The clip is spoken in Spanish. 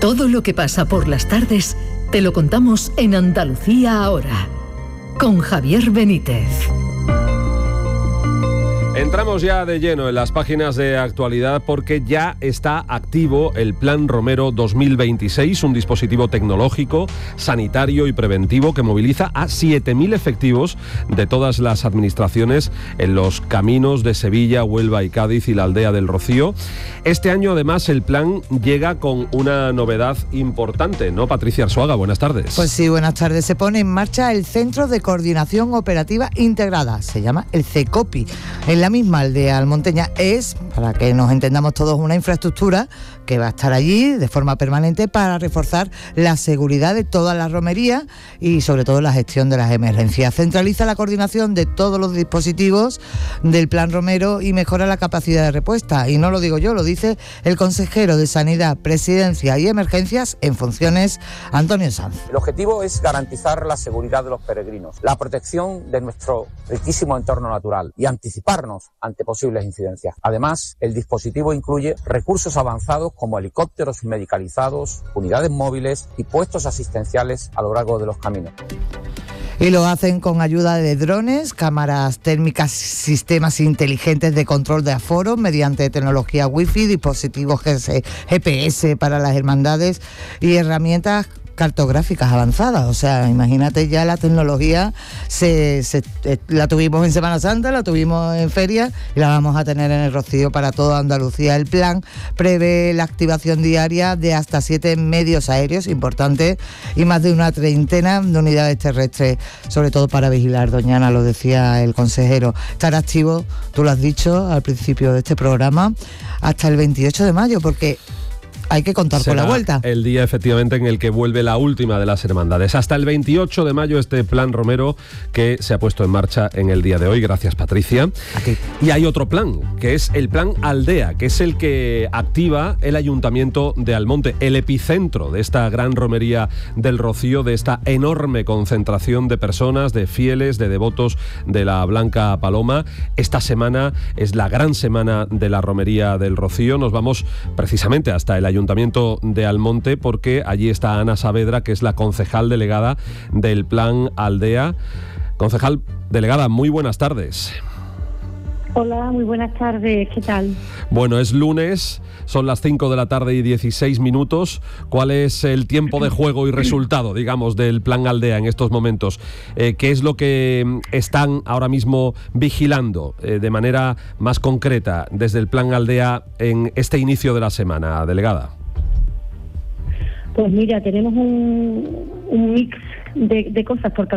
Todo lo que pasa por las tardes te lo contamos en Andalucía Ahora, con Javier Benítez. Entramos ya de lleno en las páginas de actualidad porque ya está activo el Plan Romero 2026, un dispositivo tecnológico, sanitario y preventivo que moviliza a 7.000 efectivos de todas las administraciones en los caminos de Sevilla, Huelva y Cádiz y la aldea del Rocío. Este año, además, el plan llega con una novedad importante, ¿no, Patricia Arzuaga? Buenas tardes. Pues sí, buenas tardes. Se pone en marcha el Centro de Coordinación Operativa Integrada. Se llama el CECOPI. En la misma aldea almonteña es, para que nos entendamos todos, una infraestructura que va a estar allí de forma permanente para reforzar la seguridad de todas las romerías y sobre todo la gestión de las emergencias. Centraliza la coordinación de todos los dispositivos del Plan Romero y mejora la capacidad de respuesta. Y no lo digo yo, lo dice el consejero de Sanidad, Presidencia y Emergencias en funciones, Antonio Sanz. El objetivo es garantizar la seguridad de los peregrinos, la protección de nuestro riquísimo entorno natural y anticiparnos ante posibles incidencias. Además, el dispositivo incluye recursos avanzados como helicópteros medicalizados, unidades móviles y puestos asistenciales a lo largo de los caminos. Y lo hacen con ayuda de drones, cámaras térmicas, sistemas inteligentes de control de aforo mediante tecnología Wi-Fi, dispositivos GPS para las hermandades y herramientas cartográficas avanzadas. O sea, imagínate, ya la tecnología la tuvimos en Semana Santa, la tuvimos en feria y la vamos a tener en el Rocío para toda Andalucía. El plan prevé la activación diaria de hasta 7 medios aéreos importantes y más de una treintena de unidades terrestres, sobre todo para vigilar, Doñana, lo decía el consejero. Estará activo, tú lo has dicho al principio de este programa, hasta el 28 de mayo, porque hay que contar con la vuelta. El día, efectivamente, en el que vuelve la última de las hermandades. Hasta el 28 de mayo este Plan Romero que se ha puesto en marcha en el día de hoy. Gracias, Patricia. Aquí. Y hay otro plan, que es el Plan Aldea, que es el que activa el Ayuntamiento de Almonte, el epicentro de esta gran romería del Rocío, de esta enorme concentración de personas, de fieles, de devotos de la Blanca Paloma. Esta semana es la gran semana de la romería del Rocío. Nos vamos precisamente hasta el Ayuntamiento de Almonte porque allí está Ana Saavedra, que es la concejal delegada del Plan Aldea. Concejal delegada, muy buenas tardes. Hola, muy buenas tardes, ¿qué tal? Bueno, es lunes, son las 5 de la tarde y 16 minutos. ¿Cuál es el tiempo de juego y resultado, digamos, del Plan Aldea en estos momentos? ¿Qué es lo que están ahora mismo vigilando de manera más concreta desde el Plan Aldea en este inicio de la semana, delegada? Pues mira, tenemos un mix de cosas, porque